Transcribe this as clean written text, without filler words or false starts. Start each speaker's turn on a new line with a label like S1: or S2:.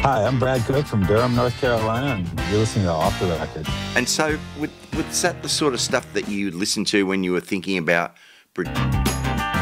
S1: Hi, I'm Brad Cook from Durham, North Carolina, and you're listening to Off the Record.
S2: And so, was that the sort of stuff that you listened to when you were thinking about